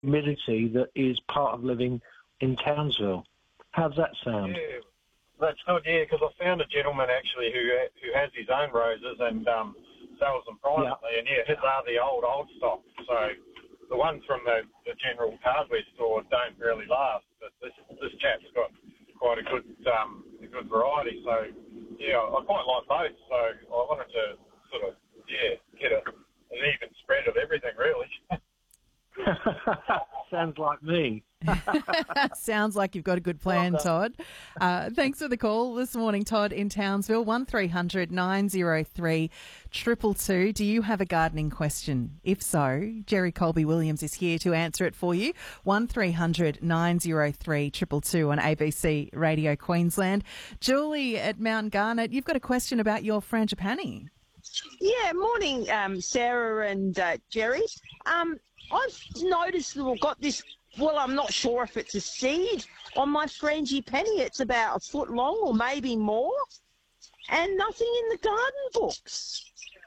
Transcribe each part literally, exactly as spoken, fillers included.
humidity that is part of living in Townsville. How's that sound? Yeah, that's good, yeah, because I found a gentleman actually who who has his own roses and um, sells them privately, yeah. and yeah, his are the old, old stock. So the ones from the, the general hardware store don't really last, but this this chap's got quite a good um, a good variety. So yeah, I quite like both. So I wanted to sort of yeah get a, an even spread of everything, really. Sounds like me. Sounds like you've got a good plan, well Todd. Uh, thanks for the call this morning, Todd, in Townsville. one three hundred nine oh three two two two. Do you have a gardening question? If so, Jerry Colby Williams is here to answer it for you. one three hundred nine oh three two two two on A B C Radio Queensland. Julie at Mount Garnet, you've got a question about your frangipani. Yeah, morning, um, Sarah and uh, Jerry. Um, I've noticed that we've got this, well, I'm not sure if it's a seed on my frangipani. It's about a foot long or maybe more, and nothing in the garden books.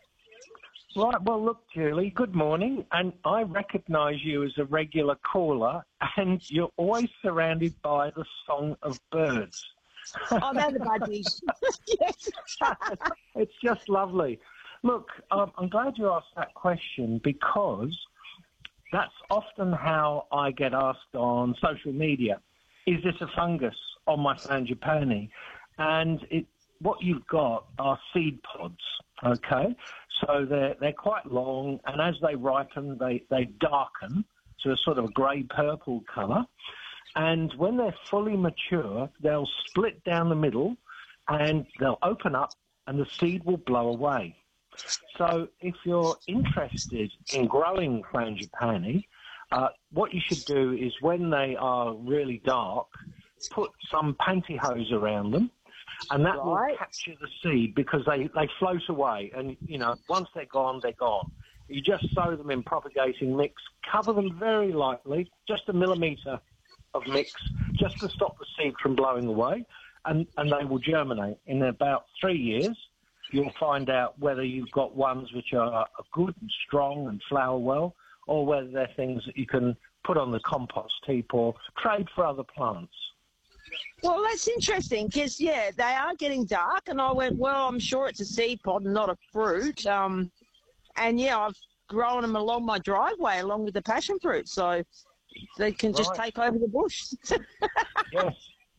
Right, well, look, Julie, good morning, and I recognise you as a regular caller, and you're always surrounded by the song of birds. Oh, they're the budgies. Yes. It's just lovely. Look, um, I'm glad you asked that question because that's often how I get asked on social media. Is this a fungus on my frangipani? And it, what you've got are seed pods, okay? So they're, they're quite long, and as they ripen, they, they darken to a sort of grey-purple colour. And when they're fully mature, they'll split down the middle, and they'll open up, and the seed will blow away. So if you're interested in growing frangipani, uh, what you should do is when they are really dark, put some pantyhose around them, and that right. will capture the seed because they, they float away. And, you know, once they're gone, they're gone. You just sow them in propagating mix, cover them very lightly, just a millimetre of mix, just to stop the seed from blowing away, and, and they will germinate. In about three years, you'll find out whether you've got ones which are good and strong and flower well, or whether they're things that you can put on the compost heap or trade for other plants. Well, that's interesting because, yeah, they are getting dark, and I went, well, I'm sure it's a seed pod and not a fruit. Um, and, yeah, I've grown them along my driveway along with the passion fruit, so they can just right. take over the bush. Yes.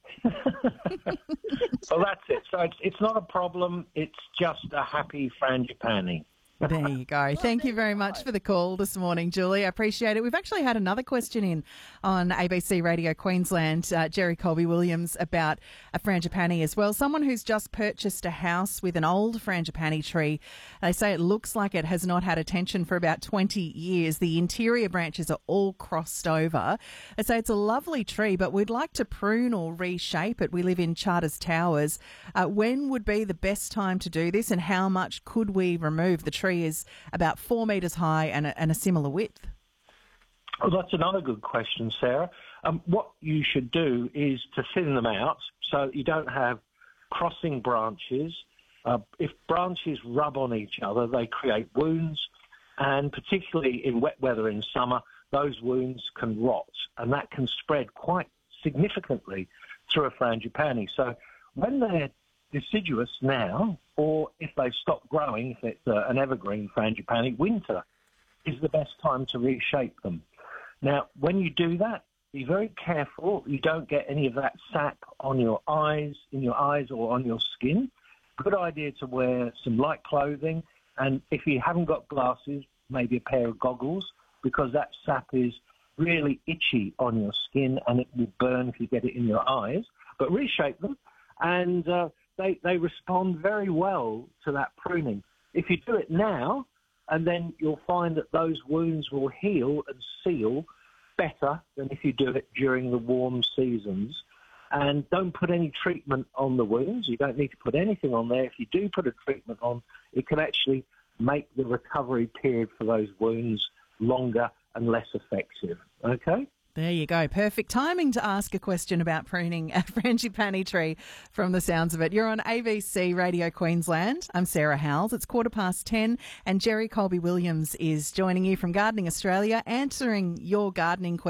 Well, that's it. So it's, it's not a problem. It's just a happy frangipani. There you go. Thank you very much for the call this morning, Julie. I appreciate it. We've actually had another question in on A B C Radio Queensland, uh, Jerry Colby Williams, about a frangipani as well. Someone who's just purchased a house with an old frangipani tree. They say it looks like it has not had attention for about twenty years. The interior branches are all crossed over. They say it's a lovely tree, but we'd like to prune or reshape it. We live in Charters Towers. Uh, when would be the best time to do this, and how much could we remove? The tree is about four metres high and a, and a similar width. Well, that's another good question, Sarah. Um, what you should do is to thin them out so that you don't have crossing branches. Uh, if branches rub on each other, they create wounds, and particularly in wet weather in summer, those wounds can rot, and that can spread quite significantly through a frangipani. So when they're deciduous now, or if they stop growing, if it's uh, an evergreen frangipani, winter is the best time to reshape them. Now, when you do that, be very careful you don't get any of that sap on your eyes, in your eyes or on your skin. Good idea to wear some light clothing, and if you haven't got glasses, maybe a pair of goggles, because that sap is really itchy on your skin and it will burn if you get it in your eyes. But reshape them, and uh, They, they respond very well to that pruning. If you do it now, and then you'll find that those wounds will heal and seal better than if you do it during the warm seasons. And don't put any treatment on the wounds. You don't need to put anything on there. If you do put a treatment on, it can actually make the recovery period for those wounds longer and less effective. Okay? There you go. Perfect timing to ask a question about pruning a frangipani tree from the sounds of it. You're on A B C Radio Queensland. I'm Sarah Howells. It's quarter past ten and Jerry Colby Williams is joining you from Gardening Australia, answering your gardening questions.